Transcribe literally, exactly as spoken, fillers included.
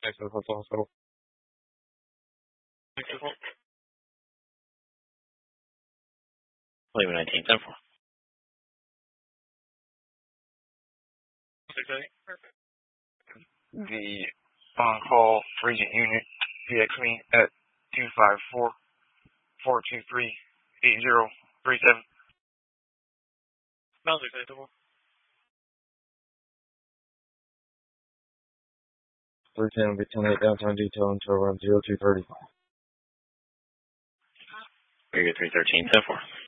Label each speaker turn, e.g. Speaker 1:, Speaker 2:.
Speaker 1: Thanks for the hospital.
Speaker 2: Lima nineteen, ten four.
Speaker 1: The on-call Regent Unit P X me at two five four, four two three, eight zero three seven.
Speaker 3: Sounds acceptable.
Speaker 1: three ten, be ten eight downtown detail until around zero two thirty.
Speaker 2: Very good, three thirteen, ten four.